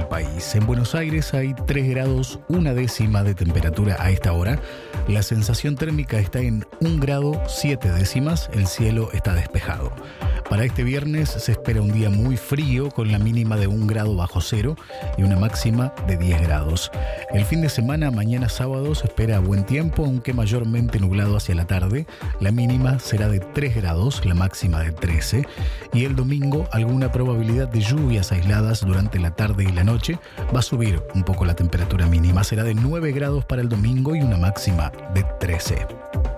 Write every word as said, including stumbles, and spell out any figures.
país. En Buenos Aires hay tres grados una décima de temperatura a esta hora. La sensación térmica está en un grado siete décimas. El cielo está despejado. Para este viernes se espera un día muy frío con la mínima de un grado bajo cero y una máxima de diez grados. El fin de semana, mañana sábado, se espera buen tiempo, aunque mayormente nublado hacia la tarde. La mínima será de tres grados, la máxima de trece. Y el domingo, alguna probabilidad de lluvias aisladas durante la tarde y la noche. Va a subir un poco la temperatura mínima. Será de nueve grados para el domingo y una máxima de trece.